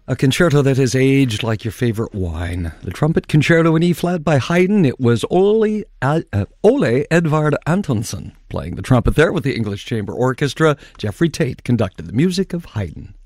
A concerto that has aged like your favorite wine. The Trumpet Concerto in E-flat by Haydn. It was Ole Edvard Antonsen playing the trumpet there with the English Chamber Orchestra. Jeffrey Tate conducted the music of Haydn.